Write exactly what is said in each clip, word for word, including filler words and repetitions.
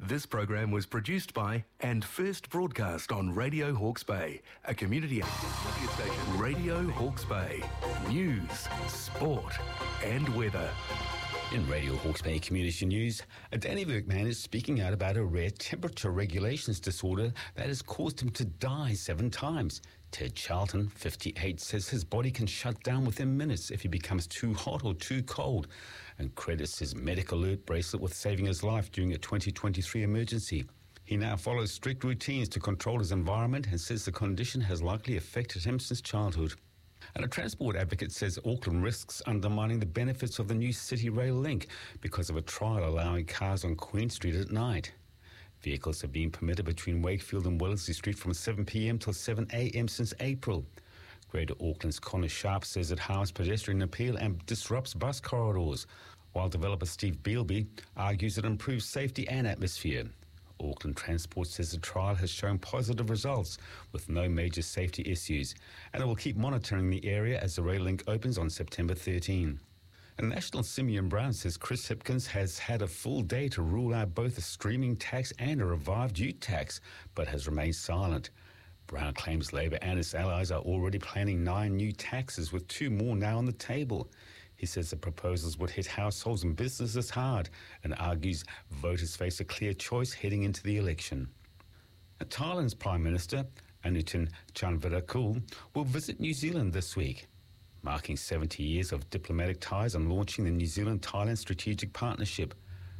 This program was produced by and first broadcast on Radio Hawke's Bay, a community access station. Radio Hawke's Bay. News, sport and weather. In Radio Hawke's Bay Community News, a Dannevirke man is speaking out about a rare temperature regulations disorder that has caused him to die seven times. Ted Charlton, fifty-eight, says his body can shut down within minutes if he becomes too hot or too cold, and credits his Medic Alert bracelet with saving his life during a twenty twenty-three emergency. He now follows strict routines to control his environment and says the condition has likely affected him since childhood. And a transport advocate says Auckland risks undermining the benefits of the new City Rail link because of a trial allowing cars on Queen Street at night. Vehicles have been permitted between Wakefield and Wellesley Street from seven p.m. till seven a.m. since April. Greater Auckland's Connor Sharp says it harms pedestrian appeal and disrupts bus corridors, while developer Steve Beelby argues it improves safety and atmosphere. Auckland Transport says the trial has shown positive results with no major safety issues, and it will keep monitoring the area as the rail link opens on September thirteenth. And National Simeon Brown says Chris Hipkins has had a full day to rule out both a streaming tax and a revived ute tax, but has remained silent. Brown claims Labor and its allies are already planning nine new taxes, with two more now on the table. He says the proposals would hit households and businesses hard and argues voters face a clear choice heading into the election. And Thailand's Prime Minister, Anutin Charnvirakul, will visit New Zealand this week, marking seventy years of diplomatic ties and launching the New Zealand-Thailand Strategic Partnership.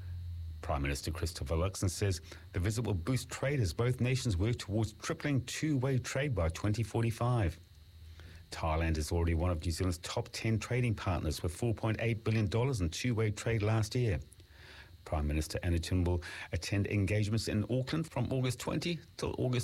Prime Minister Christopher Luxon says the visit will boost trade as both nations work towards tripling two-way trade by twenty forty-five. Thailand is already one of New Zealand's top ten trading partners with four point eight billion dollars in two-way trade last year. Prime Minister Anutin will attend engagements in Auckland from August twentieth till August